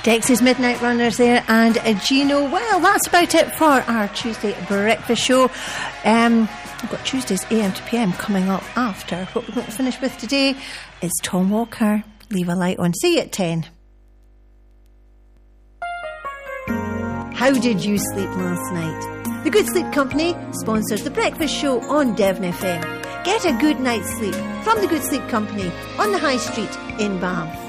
Dex's Midnight Runners there, and Gino. Well, that's about it for our Tuesday breakfast show. We've got Tuesday's AM to PM coming up after. What we're going to finish with today is Tom Walker, Leave a Light On. See you at 10. How did you sleep last night? The Good Sleep Company sponsors the breakfast show on Devon FM. Get a good night's sleep from the Good Sleep Company on the High Street in Bath.